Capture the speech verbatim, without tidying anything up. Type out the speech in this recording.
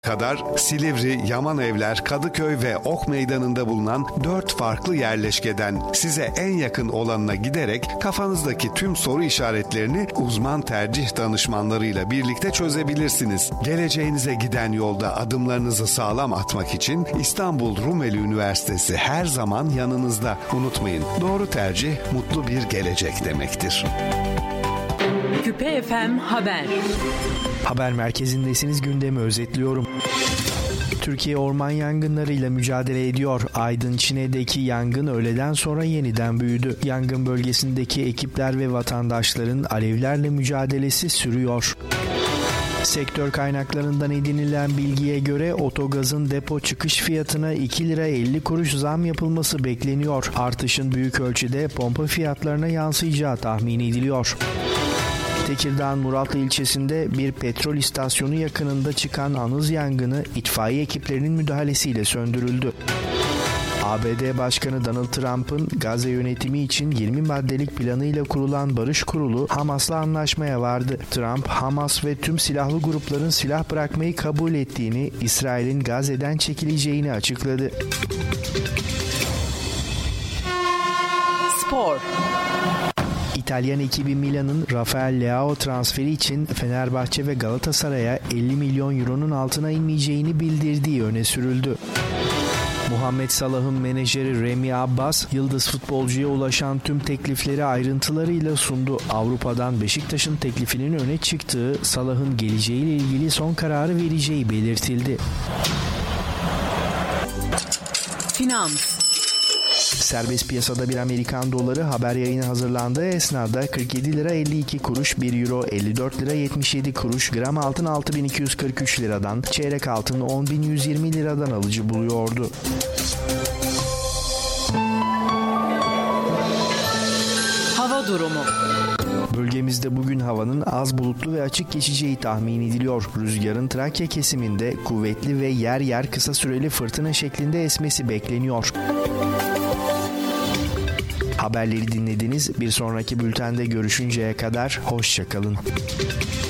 kadar Silivri, Yamanevler, Kadıköy ve Ok Meydanı'nda bulunan dört farklı yerleşkeden size en yakın olanına giderek kafanızdaki tüm soru işaretlerini uzman tercih danışmanlarıyla birlikte çözebilirsiniz. Geleceğinize giden yolda adımlarınızı sağlam atmak için İstanbul Rumeli Üniversitesi her zaman yanınızda. Unutmayın, doğru tercih mutlu bir gelecek demektir. Küpe F M Haber. Haber merkezindesiniz, gündemi özetliyorum. Türkiye orman yangınlarıyla mücadele ediyor. Aydın Çine'deki yangın öğleden sonra yeniden büyüdü. Yangın bölgesindeki ekipler ve vatandaşların alevlerle mücadelesi sürüyor. Sektör kaynaklarından edinilen bilgiye göre otogazın depo çıkış fiyatına iki lira elli kuruş zam yapılması bekleniyor. Artışın büyük ölçüde pompa fiyatlarına yansıyacağı tahmin ediliyor. Tekirdağ'ın Muratlı ilçesinde bir petrol istasyonu yakınında çıkan anız yangını itfaiye ekiplerinin müdahalesiyle söndürüldü. A B D Başkanı Donald Trump'ın Gazze yönetimi için yirmi maddelik planıyla kurulan Barış Kurulu Hamas'la anlaşmaya vardı. Trump, Hamas ve tüm silahlı grupların silah bırakmayı kabul ettiğini, İsrail'in Gazze'den çekileceğini açıkladı. Spor. İtalyan ekibi Milan'ın Rafael Leao transferi için Fenerbahçe ve Galatasaray'a elli milyon euronun altına inmeyeceğini bildirdiği öne sürüldü. Muhammed Salah'ın menajeri Remy Abbas, yıldız futbolcuya ulaşan tüm teklifleri ayrıntılarıyla sundu. Avrupa'dan Beşiktaş'ın teklifinin öne çıktığı, Salah'ın geleceğiyle ilgili son kararı vereceği belirtildi. Finans. Serbest piyasada bir Amerikan doları haber yayını hazırlandığı esnada kırk yedi lira elli iki kuruş, bir euro elli dört lira yetmiş yedi kuruş, gram altın altı bin iki yüz kırk üç liradan, çeyrek altın on bin yüz yirmi liradan alıcı buluyordu. Hava durumu. Bölgemizde bugün havanın az bulutlu ve açık geçeceği tahmin ediliyor. Rüzgarın Trakya kesiminde kuvvetli ve yer yer kısa süreli fırtına şeklinde esmesi bekleniyor. Haberleri dinlediniz. Bir sonraki bültende görüşünceye kadar hoşça kalın.